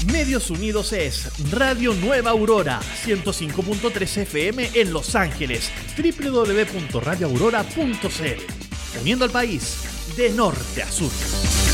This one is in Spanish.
Medios Unidos es Radio Nueva Aurora, 105.3 FM en Los Ángeles, www.radioaurora.cl, uniendo al país de norte a sur.